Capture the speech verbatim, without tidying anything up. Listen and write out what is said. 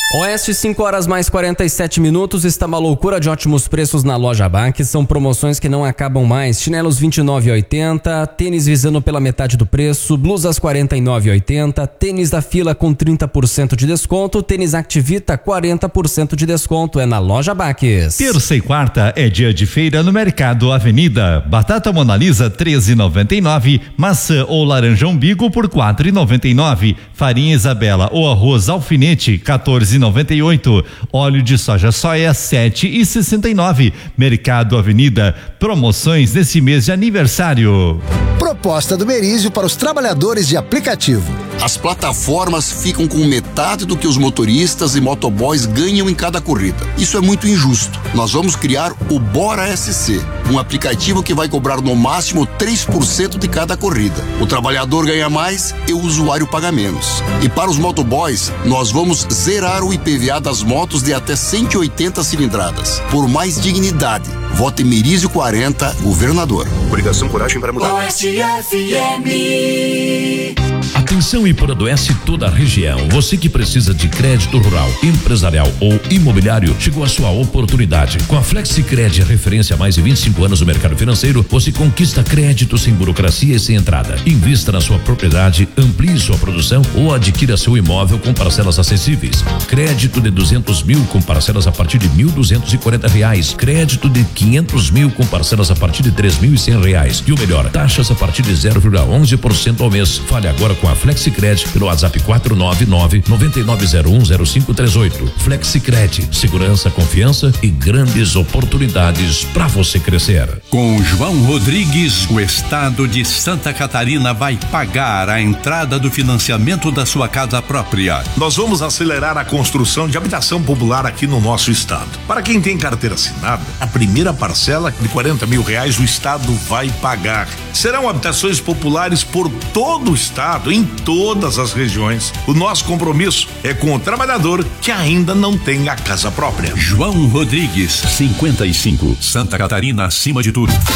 Oeste, cinco horas mais quarenta e sete minutos, está uma loucura de ótimos preços na loja Baque, são promoções que não acabam mais, chinelos vinte e nove reais e oitenta centavos, tênis visando pela metade do preço, blusas quarenta e nove reais e oitenta centavos, tênis da Fila com trinta por cento de desconto, tênis Activita quarenta por cento de desconto, é na loja Baques. Terça e quarta é dia de feira no Mercado Avenida, batata Mona Lisa treze reais e noventa e nove centavos, maçã ou laranja umbigo por quatro reais e noventa e nove centavos, farinha Isabela ou arroz alfinete quatorze reais e noventa e oito centavos, óleo de soja soia sete reais e sessenta e nove centavos. Mercado Avenida, promoções nesse mês de aniversário. Proposta do Merizio para os trabalhadores de aplicativo. As plataformas ficam com metade do que os motoristas e motoboys ganham em cada corrida. Isso é muito injusto. Nós vamos criar o Bora S C, um aplicativo que vai cobrar no máximo três por cento de cada corrida. O trabalhador ganha mais e o usuário paga menos. E para os motoboys, nós vamos zerar o I P V A das motos de até cento e oitenta cilindradas. Por mais dignidade, vote Merizio quarenta, governador. Obrigação, coragem para mudar. Oeste F M. Atenção Iporanduense e toda a região, você que precisa de crédito rural, empresarial ou imobiliário, chegou a sua oportunidade. Com a FlexiCred, referência há mais de vinte e cinco anos no mercado financeiro, você conquista crédito sem burocracia e sem entrada. Invista na sua propriedade, amplie sua produção ou adquira seu imóvel com parcelas acessíveis. Crédito de duzentos mil com parcelas a partir de mil duzentos e quarenta reais. Crédito de quinhentos mil com parcelas a partir de três mil e cem reais. E o melhor, taxas a partir de zero vírgula onze por cento ao mês. Fale agora com a FlexiCred pelo WhatsApp quatro nove nove, nove nove zero um, zero cinco três oito. FlexiCred, segurança, confiança e grandes oportunidades para você crescer. Com João Rodrigues, o estado de Santa Catarina vai pagar a entrada do financiamento da sua casa própria. Nós vamos acelerar a construção de habitação popular aqui no nosso estado. Para quem tem carteira assinada, a primeira parcela de quarenta mil reais o estado vai pagar. Serão habitações populares por todo o estado, em todas as regiões. O nosso compromisso é com o trabalhador que ainda não tem a casa própria. João Rodrigues, cinquenta e cinco, Santa Catarina acima de tudo.